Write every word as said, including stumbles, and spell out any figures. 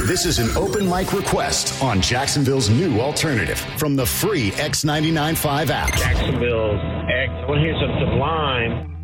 This is an open mic request on Jacksonville's new alternative from the free X ninety-nine point five app. Jacksonville's X. I want to hear some Sublime.